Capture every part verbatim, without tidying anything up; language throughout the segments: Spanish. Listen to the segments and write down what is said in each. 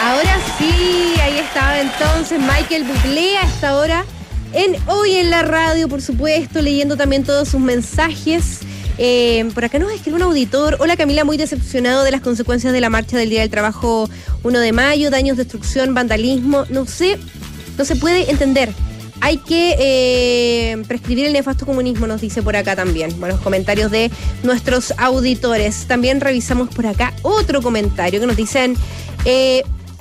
Ahora sí, ahí estaba entonces Michael Bublé a esta hora en Hoy en la Radio, por supuesto, leyendo también todos sus mensajes. Eh, por acá nos escribe un auditor. Hola Camila, muy decepcionado de las consecuencias de la marcha del Día del Trabajo uno de mayo, daños, destrucción, vandalismo. No sé, no se puede entender. Hay que eh, prescribir el nefasto comunismo, nos dice por acá también. Buenos comentarios de nuestros auditores. También revisamos por acá otro comentario que nos dicen... Eh,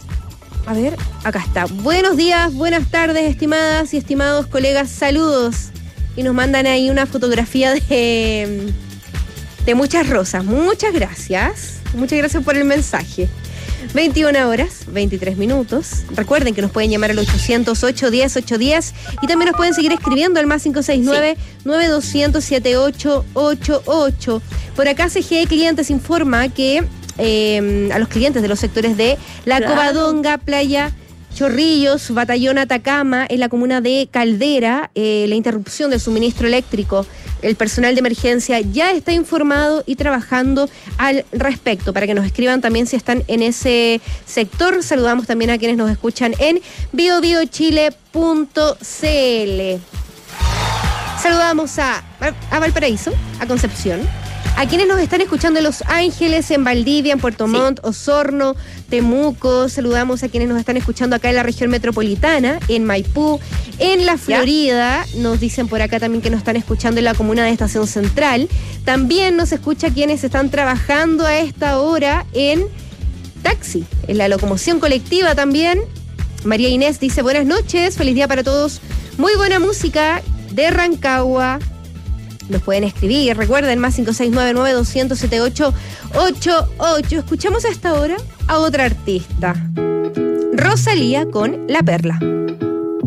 A ver, acá está. Buenos días, buenas tardes, estimadas y estimados colegas, saludos. Y nos mandan ahí una fotografía de, de muchas rosas. Muchas gracias. Muchas gracias por el mensaje. veintiuna horas, veintitrés minutos. Recuerden que nos pueden llamar al ochocientos ocho diez ochocientos diez y también nos pueden seguir escribiendo al más cinco seis nueve, nueve dos cero cero, siete ocho ocho ocho. Por acá C G E Clientes informa que Eh, a los clientes de los sectores de La claro. Covadonga, Playa Chorrillos, Batallón Atacama, en la comuna de Caldera, eh, la interrupción del suministro eléctrico. El personal de emergencia ya está informado y trabajando al respecto, para que nos escriban también si están en ese sector. Saludamos también a quienes nos escuchan en bio bio chile punto c l. Saludamos a, a Valparaíso, a Concepción, a quienes nos están escuchando en Los Ángeles, en Valdivia, en Puerto Montt, sí. Osorno, Temuco. Saludamos a quienes nos están escuchando acá en la región metropolitana, en Maipú, en la Florida. ¿Ya? Nos dicen por acá también que nos están escuchando en la comuna de Estación Central. También nos escucha quienes están trabajando a esta hora en taxi, en la locomoción colectiva también. María Inés dice, buenas noches, feliz día para todos. Muy buena música de Rancagua. Nos pueden escribir, recuerden, más cinco seis nueve, nueve dos cero cero, siete ocho ocho ocho. Escuchamos a esta hora a otra artista, Rosalía con La Perla.